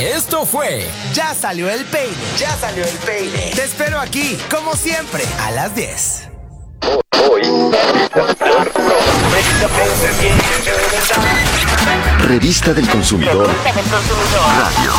Esto fue Ya Salió el Peine. Ya Salió el Peine. Te espero aquí, como siempre, a las 10. Revista del Consumidor. Radio.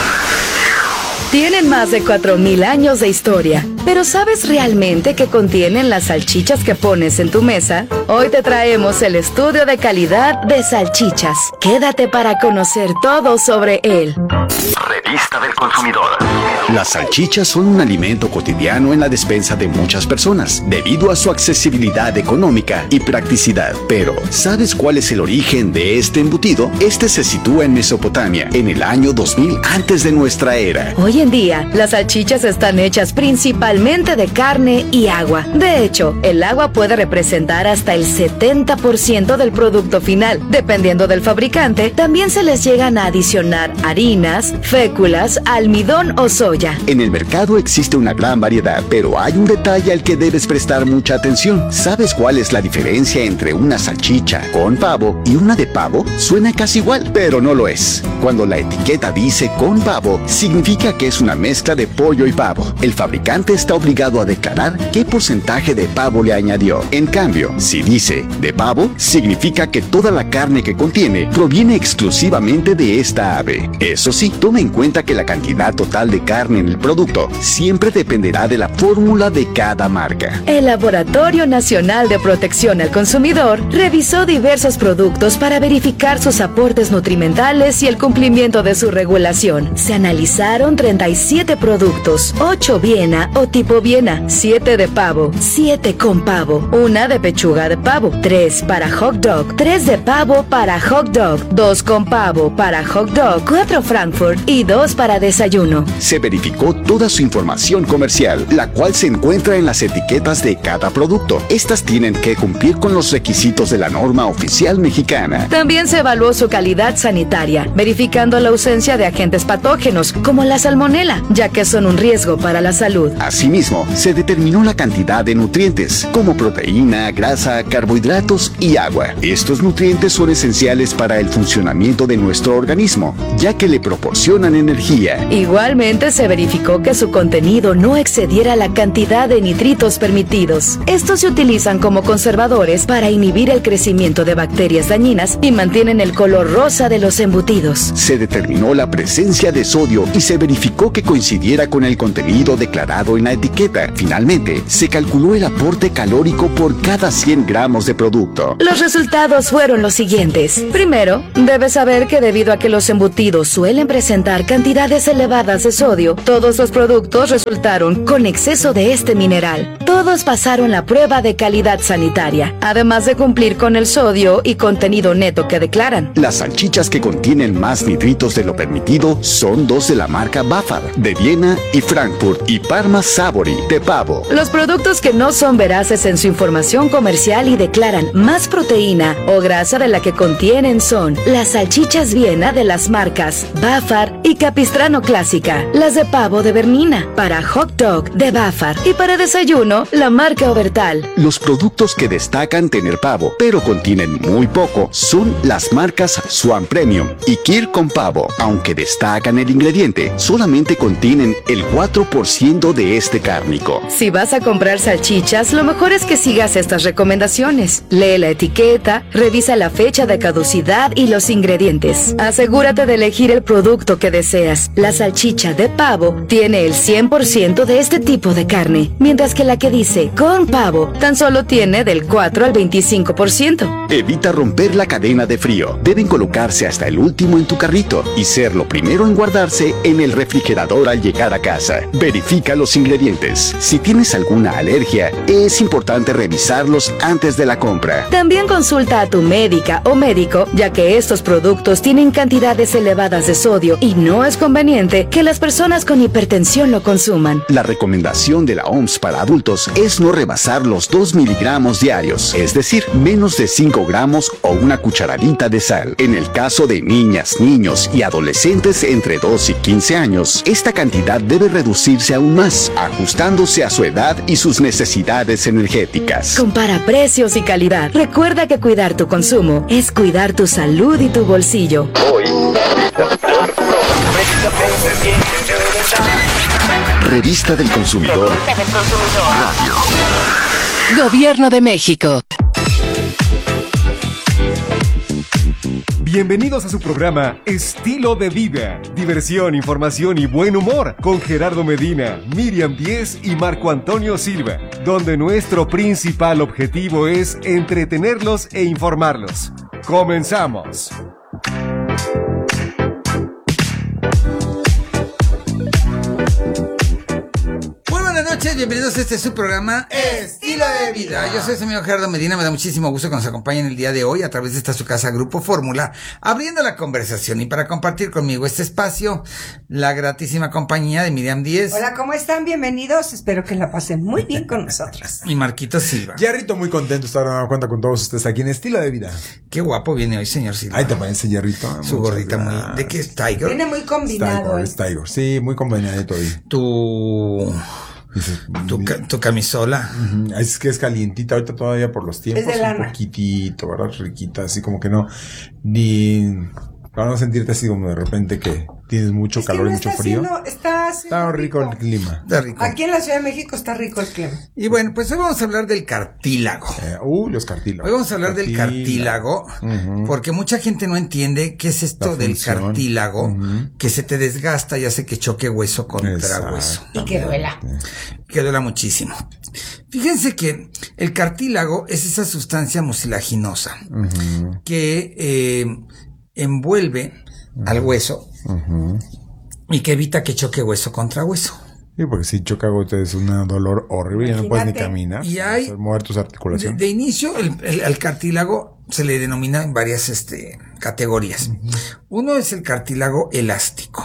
Tienen más de 4,000 años de historia, pero ¿sabes realmente qué contienen las salchichas que pones en tu mesa? Hoy te traemos el estudio de calidad de salchichas. Quédate para conocer todo sobre él. Revista del Consumidor. Las salchichas son un alimento cotidiano en la despensa de muchas personas, debido a su accesibilidad económica y practicidad. Pero, ¿sabes cuál es el origen de este embutido? Este se sitúa en Mesopotamia, en el año 2000 antes de nuestra era. Hoy en día, las salchichas están hechas principalmente de carne y agua. De hecho, el agua puede representar hasta el 70% del producto final. Dependiendo del fabricante, también se les llegan a adicionar harinas, féculas, almidón o soya. En el mercado existe una gran variedad, pero hay un detalle al que debes prestar mucha atención. ¿Sabes cuál es la diferencia entre una salchicha con pavo y una de pavo? Suena casi igual, pero no lo es. Cuando la etiqueta dice con pavo, significa que es una mezcla de pollo y pavo. El fabricante está obligado a declarar qué porcentaje de pavo le añadió. En cambio, si dice de pavo, significa que toda la carne que contiene proviene exclusivamente de esta ave. Eso sí, toma en cuenta que la cantidad total de carne en el producto siempre dependerá de la fórmula de cada marca. El Laboratorio Nacional de Protección al Consumidor revisó diversos productos para verificar sus aportes nutrimentales y el cumplimiento de su regulación. Se analizaron 37 productos, 8 Viena o tipo Viena, 7 de pavo, 7 con pavo, 1 de pechuga de pavo, 3 para hot dog, 3 de pavo para hot dog, 2 con pavo para hot dog, 4 Frankfurt y 2 para desayuno. Se verificó toda su información comercial, la cual se encuentra en las etiquetas de cada producto. Estas tienen que cumplir con los requisitos de la norma oficial mexicana. También se evaluó su calidad sanitaria, verificando la ausencia de agentes patógenos, como la salmonela, ya que son un riesgo para la salud. Asimismo, se determinó la cantidad de nutrientes, como proteína, grasa, carbohidratos y agua. Estos nutrientes son esenciales para el funcionamiento de nuestro organismo, ya que le proporcionan energía. Igualmente se verificó que su contenido no excediera la cantidad de nitritos permitidos. Estos se utilizan como conservadores para inhibir el crecimiento de bacterias dañinas y mantienen el color rosa de los embutidos. Se determinó la presencia de sodio y se verificó que coincidiera con el contenido declarado en la etiqueta. Finalmente, se calculó el aporte calórico por cada 100 gramos de producto. Los resultados fueron los siguientes. Primero, debes saber que debido a que los embutidos suelen presentar cantidades elevadas de sodio, todos los productos resultaron con exceso de este mineral. Todos pasaron la prueba de calidad sanitaria, además de cumplir con el sodio y contenido neto que declaran. Las salchichas que contienen más nitritos de lo permitido son 2 de la marca Bafar, de Viena y Frankfurt, y Parma Savory, de pavo. Los productos que no son veraces en su información comercial y declaran más proteína o grasa de la que contienen son las salchichas Viena de las marcas Bafar y Capistrano Clásica, las de pavo de Bernina, para hot dog de Bafar y para desayuno la marca Obertal. Los productos que destacan tener pavo, pero contienen muy poco, son las marcas Swan Premium y Kir con pavo. Aunque destacan el ingrediente, solamente contienen el 4% de este cárnico. Si vas a comprar salchichas, lo mejor es que sigas estas recomendaciones. Lee la etiqueta, revisa la fecha de caducidad y los ingredientes. Asegúrate de elegir el producto que deseas. La salchicha de pavo tiene el 100% de este tipo de carne, mientras que la que dice con pavo tan solo tiene del 4 al 25%. Evita romper la cadena de frío. Deben colocarse hasta el último en tu carrito y ser lo primero en guardarse en el refrigerador al llegar a casa. Verifica los ingredientes. Si tienes alguna alergia, es importante revisarlos antes de la compra. También consulta a tu médica o médico, ya que estos productos tienen cantidades elevadas de sodio y no es conveniente que las personas con hipertensión lo consuman. La recomendación de la OMS para adultos es no rebasar los 2 miligramos diarios, es decir, menos de 5 gramos o una cucharadita de sal. En el caso de niñas, niños y adolescentes entre 2 y 15 años, esta cantidad debe reducirse aún más, ajustándose a su edad y sus necesidades energéticas. Compara precios y calidad. Recuerda que cuidar tu consumo es cuidar tu salud y tu bolsillo. Hoy, Revista del Consumidor. Radio. Gobierno de México. Bienvenidos a su programa Estilo de Vida. Diversión, información y buen humor con Gerardo Medina, Miriam Díez y Marco Antonio Silva, donde nuestro principal objetivo es entretenerlos e informarlos. ¡Comenzamos! Buenas noches, bienvenidos a este su programa Estilo de Vida. Yo soy su amigo Gerardo Medina, me da muchísimo gusto que nos acompañen el día de hoy a través de esta su casa Grupo Fórmula, abriendo la conversación y para compartir conmigo este espacio, la gratísima compañía de Miriam Díez. Hola, ¿cómo están? Bienvenidos, espero que la pasen muy bien con nosotros. Y Marquito Silva. Jerrito, muy contento de estar dando cuenta con todos ustedes aquí en Estilo de Vida. Qué guapo viene hoy, señor Silva. Ahí te parece, Jerrito. Su gorrita muy... ¿De qué es Tiger? Viene muy combinado. Es Tiger, sí, muy combinadito hoy. Tu camisola. Es que es calientita ahorita todavía por los tiempos. Es de lana. Un poquitito, ¿verdad? Riquita, así como que no, para no sentirte así como de repente que tienes mucho calor y mucho frío. Está rico el clima. Está rico. Aquí en la Ciudad de México está rico el clima. Y bueno, pues hoy vamos a hablar del cartílago. Los cartílagos. Hoy vamos a hablar del cartílago, porque mucha gente no entiende qué es esto del cartílago, que se te desgasta y hace que choque hueso contra hueso. Y que duela. Que duela muchísimo. Fíjense que el cartílago es esa sustancia mucilaginosa que envuelve al hueso y que evita que choque hueso contra hueso. Sí, porque si choca es un dolor horrible y no puedes ni caminar. Y hay mover tus articulaciones. De inicio, el cartílago se le denomina en varias categorías. Uno es el cartílago elástico.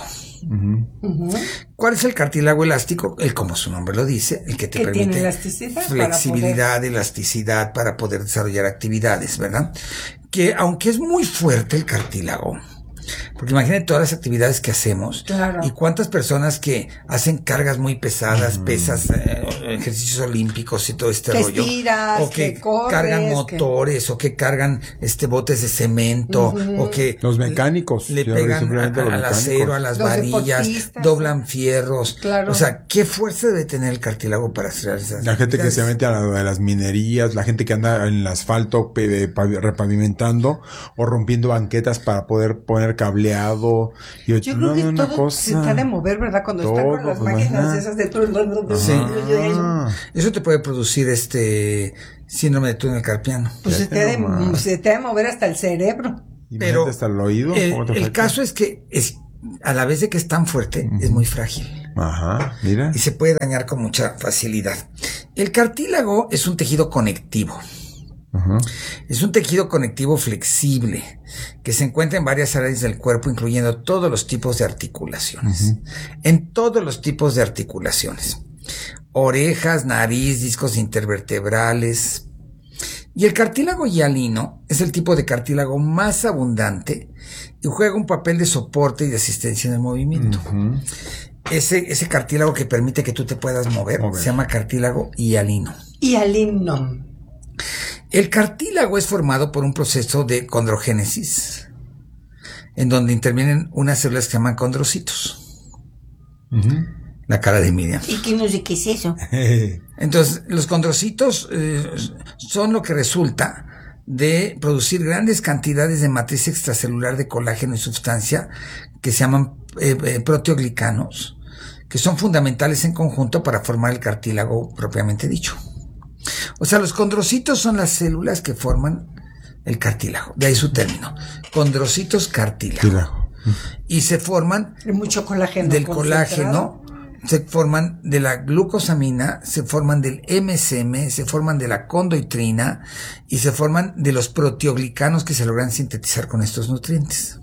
¿Cuál es el cartílago elástico? Como su nombre lo dice, el que te permite flexibilidad, elasticidad para poder desarrollar actividades, ¿verdad? Que aunque es muy fuerte el cartílago, porque imagínate todas las actividades que hacemos, claro, y cuántas personas que hacen cargas muy pesadas, pesas, ejercicios olímpicos y todo este que rollo, estiras, o que corres, cargan motores, o que cargan botes de cemento, o que los mecánicos le pegan al acero, a las varillas, doblan fierros, claro. O sea, ¿qué fuerza debe tener el cartílago para hacer esas la gente que se mete a las minerías, la gente que anda en el asfalto repavimentando o rompiendo banquetas para poder poner cableado. Yo creo que todo se está de mover, ¿verdad? Cuando están con las máquinas esas de sí. Eso te puede producir síndrome de túnel carpiano. Pues se te ha de mover hasta el cerebro. Pero hasta el oído. El caso es que a la vez de que es tan fuerte, es muy frágil. Ajá, mira. Y se puede dañar con mucha facilidad. El cartílago es un tejido conectivo. Es un tejido conectivo flexible que se encuentra en varias áreas del cuerpo, incluyendo todos los tipos de articulaciones. En todos los tipos de articulaciones. Orejas, nariz, discos intervertebrales. Y el cartílago hialino es el tipo de cartílago más abundante y juega un papel de soporte y de asistencia en el movimiento. Ese cartílago que permite que tú te puedas mover se llama cartílago hialino. Hialino. El cartílago es formado por un proceso de condrogénesis, en donde intervienen unas células que se llaman condrocitos. La cara de Miriam. ¿Y qué no sé qué es eso? Entonces, los condrocitos son lo que resulta de producir grandes cantidades de matriz extracelular de colágeno y sustancia que se llaman proteoglicanos, que son fundamentales en conjunto para formar el cartílago propiamente dicho. O sea, los condrocitos son las células que forman el cartílago, de ahí su término, condrocitos cartílago. Y se forman mucho colágeno del colágeno, se forman de la glucosamina, se forman del MSM, se forman de la condoitrina y se forman de los proteoglicanos que se logran sintetizar con estos nutrientes.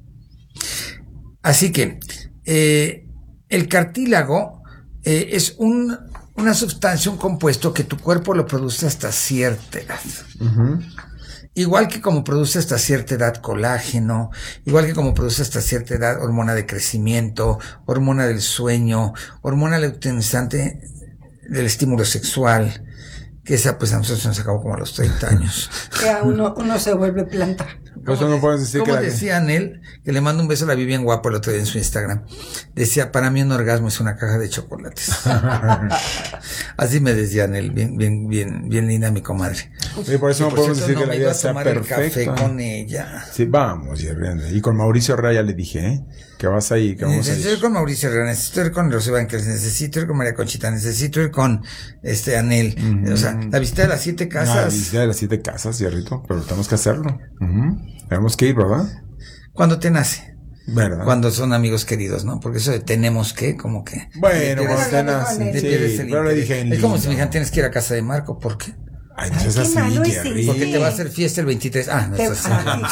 Así que el cartílago es una sustancia, un compuesto que tu cuerpo lo produce hasta cierta edad. Igual que como produce hasta cierta edad colágeno, igual que como produce hasta cierta edad hormona de crecimiento, hormona del sueño, hormona luteinizante del estímulo sexual, que esa pues a nosotros se nos acabó como a los 30 años. Que a uno se vuelve planta. Por eso no puedes decir como decía Anel, que le mando un beso a la Vivian Guapo el otro día en su Instagram. Decía, para mí un orgasmo es una caja de chocolates. Así me decía Anel, bien linda mi comadre. Y por eso no podemos decir que la vida sea perfecta. Café con ella. Sí, vamos, y con Mauricio Herrera ya le dije, que vas ahí, que vamos a ir. Necesito ir con Mauricio Herrera, necesito ir con Rocío Banquels, necesito ir con María Conchita, necesito ir con Anel. O sea, la visita de las 7 casas. La visita de las 7 casas, Hierrito, pero tenemos que hacerlo. Tenemos que ir, ¿verdad? Cuando te nace. ¿Verdad? Cuando son amigos queridos, ¿no? Porque eso de tenemos que, como que. Bueno, cuando te nace. Sí, pero le dije es como si me dijeran, tienes que ir a casa de Marco, ¿por qué? Ay, no es así, Jerry. Porque te va a hacer fiesta el 23. Ah, no es así.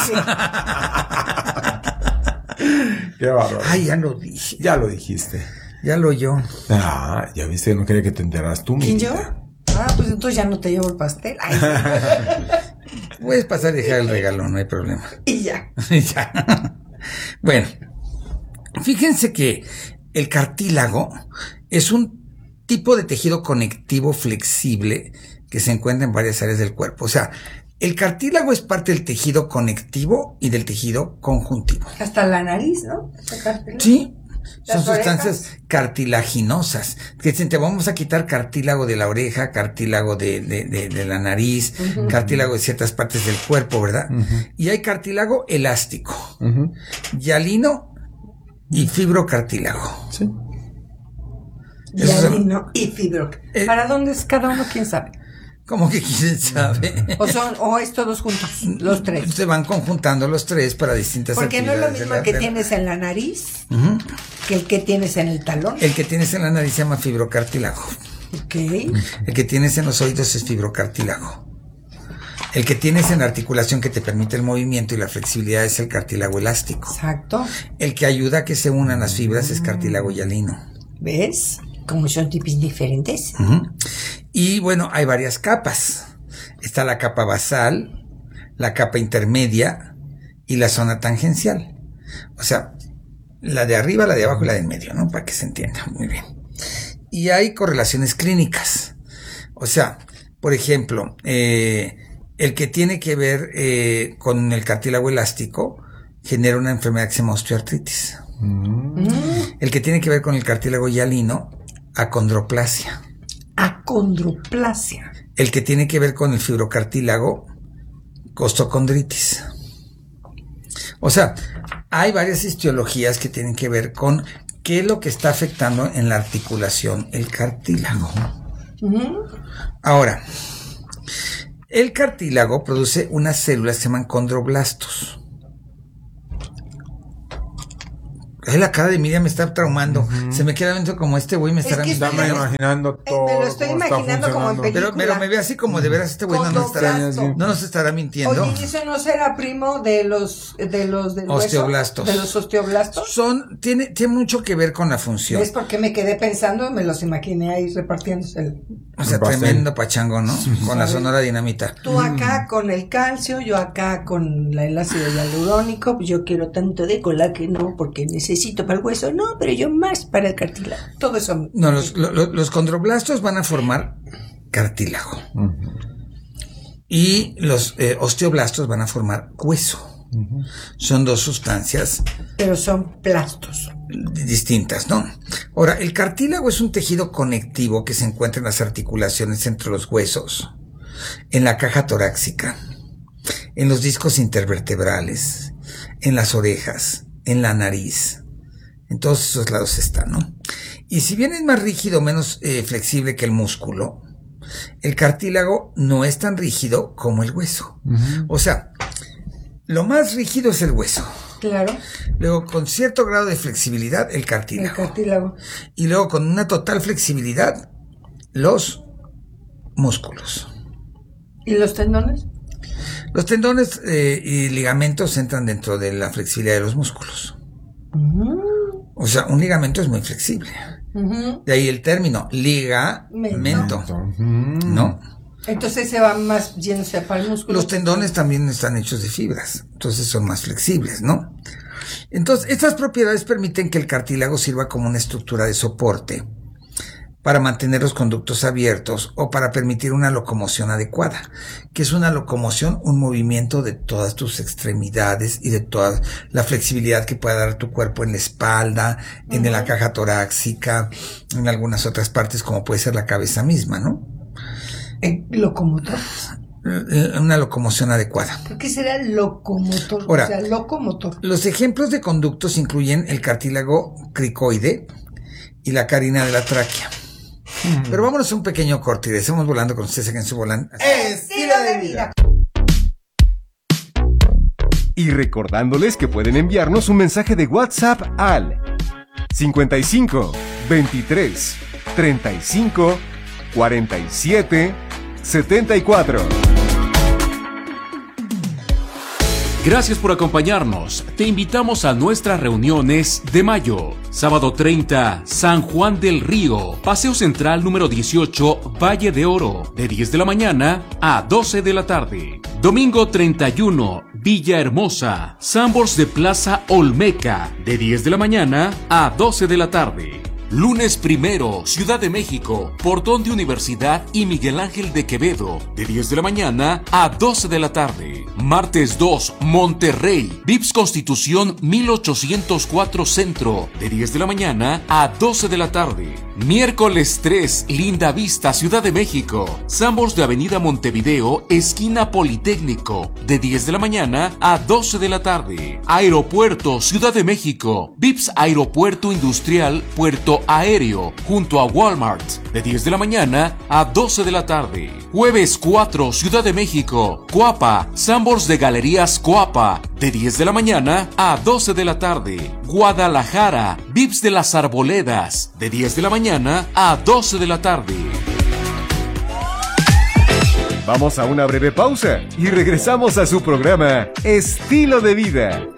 Qué bárbaro. Ay, ya lo dije. Ya lo dijiste. Ya lo oyó. Ah, ya viste, no quería que te enteraras tú, ¿Quién, yo? Ah, pues entonces ya no te llevo el pastel. Ay, puedes pasar y dejar el regalo, no hay problema. Y ya. Ya. Bueno, fíjense que el cartílago es un tipo de tejido conectivo flexible que se encuentra en varias áreas del cuerpo. O sea, el cartílago es parte del tejido conectivo y del tejido conjuntivo. Hasta la nariz, ¿no? Sí. Son sustancias cartilaginosas. Que dicen, te vamos a quitar cartílago de la oreja, cartílago de la nariz, cartílago de ciertas partes del cuerpo, ¿verdad? Y hay cartílago elástico, hialino y fibrocartílago. Sí. Hialino y fibro. ¿Para dónde es cada uno? ¿Quién sabe? ¿Cómo que quién sabe? O es todos juntos, los 3. Se van conjuntando los 3 para distintas actividades. Porque no es lo mismo que tienes en la nariz que el que tienes en el talón. El que tienes en la nariz se llama fibrocartílago. Ok. El que tienes en los oídos es fibrocartílago. El que tienes en la articulación que te permite el movimiento y la flexibilidad es el cartílago elástico. Exacto. El que ayuda a que se unan las fibras es cartílago hialino. ¿Ves? Como son tipos diferentes. Y bueno, hay varias capas. Está la capa basal, la capa intermedia y la zona tangencial. O sea, la de arriba, la de abajo y la de en medio, ¿no? Para que se entienda muy bien. Y hay correlaciones clínicas. O sea, por ejemplo, el que tiene que ver con el cartílago elástico genera una enfermedad que se llama osteoartritis. El que tiene que ver con el cartílago hialino, acondroplasia. Acondroplasia. El que tiene que ver con el fibrocartílago, costocondritis. O sea, hay varias histologías que tienen que ver con qué es lo que está afectando en la articulación el cartílago. Ahora, el cartílago produce unas células que se llaman condroblastos. Ay, la cara de Miriam me está traumando. Se me queda dentro como este güey me estará imaginando todo. Me lo estoy imaginando como en película. Pero me ve así como de veras este güey no nos estará mintiendo. Oye, ¿y eso no será primo de los osteoblastos? ¿De los osteoblastos? Tiene mucho que ver con la función. ¿Ves por qué me quedé pensando? Me los imaginé ahí repartiéndose o sea, tremendo pachango, ¿no? Con la Sonora Dinamita. Tú acá con el calcio, yo acá con el ácido hialurónico, pues yo quiero tanto de colágeno porque necesito para el hueso, no, pero yo más para el cartílago. Todo eso. No, los condroblastos van a formar cartílago. Y los osteoblastos van a formar hueso. Son dos sustancias. Pero son plastos. Distintas, ¿no? Ahora, el cartílago es un tejido conectivo que se encuentra en las articulaciones entre los huesos, en la caja torácica, en los discos intervertebrales, en las orejas, en la nariz. En todos esos lados está, ¿no? Y si bien es más rígido, menos flexible que el músculo, el cartílago no es tan rígido como el hueso. O sea, lo más rígido es el hueso. Claro. Luego, con cierto grado de flexibilidad, el cartílago. El cartílago. Y luego, con una total flexibilidad, los músculos. ¿Y los tendones? Los tendones y ligamentos entran dentro de la flexibilidad de los músculos. O sea, un ligamento es muy flexible. De ahí el término ligamento. ¿No? Entonces se va más yéndose para el músculo. Los tendones también están hechos de fibras, entonces son más flexibles, ¿no? Entonces, estas propiedades permiten que el cartílago sirva como una estructura de soporte para mantener los conductos abiertos o para permitir una locomoción adecuada. ¿Qué es una locomoción? Un movimiento de todas tus extremidades y de toda la flexibilidad que pueda dar tu cuerpo en la espalda, en la caja torácica, en algunas otras partes como puede ser la cabeza misma, ¿no? Locomotor. Una locomoción adecuada. ¿Por qué será locomotor? Ahora, o sea, locomotor. Los ejemplos de conductos incluyen el cartílago cricoide y la carina de la tráquea. Pero vámonos a un pequeño corte y regresamos volando con ustedes aquí en su volante. Estilo de vida. Y recordándoles que pueden enviarnos un mensaje de WhatsApp al 55 23 35 47 74. Gracias por acompañarnos. Te invitamos a nuestras reuniones de mayo. Sábado 30, San Juan del Río, Paseo Central número 18, Valle de Oro, de 10 de la mañana a 12 de la tarde. Domingo 31, Villahermosa, Sanborns de Plaza Olmeca, de 10 de la mañana a 12 de la tarde. Lunes 1, Ciudad de México, Portón de Universidad y Miguel Ángel de Quevedo, de 10 de la mañana a 12 de la tarde. Martes 2, Monterrey, Vips Constitución 1804 Centro, de 10 de la mañana a 12 de la tarde. Miércoles 3, Linda Vista, Ciudad de México, Sanborns de Avenida Montevideo, esquina Politécnico, de 10 de la mañana a 12 de la tarde. Aeropuerto, Ciudad de México, Vips Aeropuerto Industrial, Puerto Aéreo, junto a Walmart, de 10 de la mañana a 12 de la tarde. Jueves 4, Ciudad de México, Coapa, Sanborns de Galerías Coapa, de 10 de la mañana a 12 de la tarde. Guadalajara, Vips de las Arboledas, de 10 de la mañana a 12 de la tarde. Vamos a una breve pausa y regresamos a su programa Estilo de Vida.